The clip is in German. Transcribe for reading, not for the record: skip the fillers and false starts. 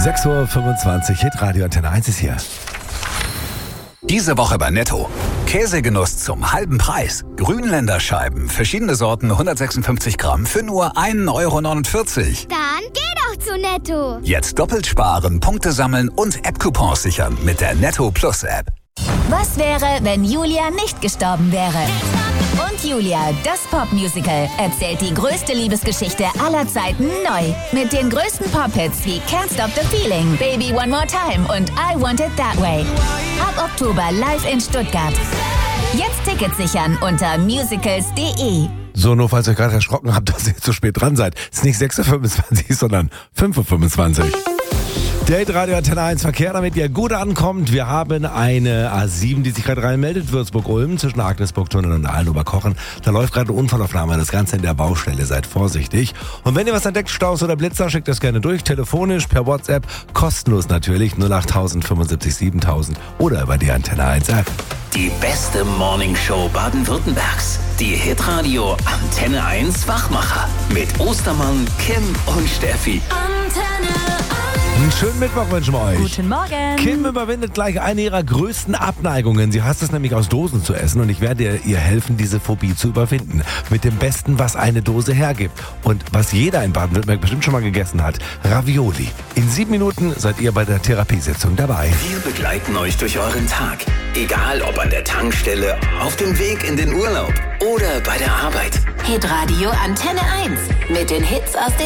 6:25 Uhr, Hitradio Antenne 1 ist hier. Diese Woche bei Netto. Käsegenuss zum halben Preis. Grünländer Scheiben, verschiedene Sorten, 156 Gramm für nur 1,49 €. Dann geh doch zu Netto. Jetzt doppelt sparen, Punkte sammeln und App-Coupons sichern mit der Netto Plus App. Was wäre, wenn Julia nicht gestorben wäre? Und Julia, das Popmusical, erzählt die größte Liebesgeschichte aller Zeiten neu. Mit den größten Pop-Hits wie Can't Stop the Feeling, Baby One More Time und I Want It That Way. Ab Oktober live in Stuttgart. Jetzt Tickets sichern unter musicals.de. So, nur falls ihr euch gerade erschrocken habt, dass ihr zu spät dran seid. Es ist nicht 6:25 Uhr, sondern 5:25 Uhr. Der Hitradio Antenne 1 Verkehr, damit ihr gut ankommt. Wir haben eine A7, die sich gerade reinmeldet, Würzburg-Ulm, zwischen Agnesburg-Tunnel und Aalen-Oberkochen. Da läuft gerade eine Unfallaufnahme, das Ganze in der Baustelle, seid vorsichtig. Und wenn ihr was entdeckt, Staus oder Blitzer, schickt das gerne durch, telefonisch, per WhatsApp, kostenlos natürlich, 08000 75 7000 oder über die Antenne 1 App. Die beste Morningshow Baden-Württembergs. Die Hitradio Antenne 1 Wachmacher. Mit Ostermann, Kim und Steffi. Einen schönen Mittwoch wünschen wir euch. Guten Morgen. Kim überwindet gleich eine ihrer größten Abneigungen. Sie hasst es nämlich, aus Dosen zu essen, und ich werde ihr helfen, diese Phobie zu überwinden. Mit dem Besten, was eine Dose hergibt. Und was jeder in Baden-Württemberg bestimmt schon mal gegessen hat. Ravioli. In 7 Minuten seid ihr bei der Therapiesitzung dabei. Wir begleiten euch durch euren Tag. Egal ob an der Tankstelle, auf dem Weg in den Urlaub oder bei der Arbeit. Hitradio Antenne 1 mit den Hits aus